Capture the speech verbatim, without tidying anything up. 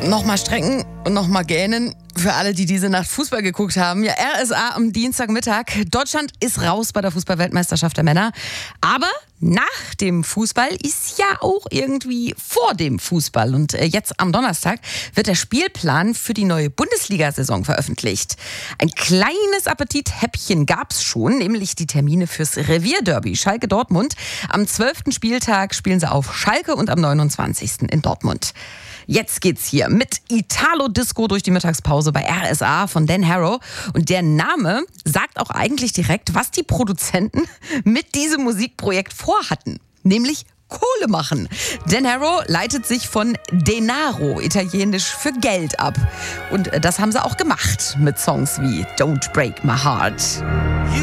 Nochmal strecken und nochmal gähnen für alle, die diese Nacht Fußball geguckt haben. Ja, R S A am Dienstagmittag. Deutschland ist raus bei der Fußball-Weltmeisterschaft der Männer. Aber nach dem Fußball ist ja auch irgendwie vor dem Fußball. Und jetzt am Donnerstag wird der Spielplan für die neue Bundesliga-Saison veröffentlicht. Ein kleines Appetithäppchen gab's schon, nämlich die Termine fürs Revierderby Schalke-Dortmund. Am zwölften Spieltag spielen sie auf Schalke und am neunundzwanzigsten in Dortmund. Jetzt geht's hier mit Italo-Disco durch die Mittagspause bei R S A von Dan Harrow. Und der Name sagt auch eigentlich direkt, was die Produzenten mit diesem Musikprojekt vorhatten. Nämlich Kohle machen. Dan Harrow leitet sich von Denaro, italienisch für Geld, ab. Und das haben sie auch gemacht mit Songs wie Don't Break My Heart.